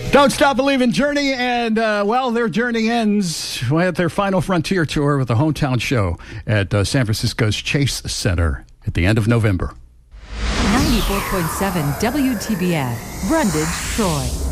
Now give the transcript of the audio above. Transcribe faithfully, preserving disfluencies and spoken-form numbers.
Don't Stop Believin' Journey, and, uh, well, their journey ends at their final frontier tour with a hometown show at uh, San Francisco's Chase Center at the end of November. ninety-four point seven W T B F, Brundage, Troy.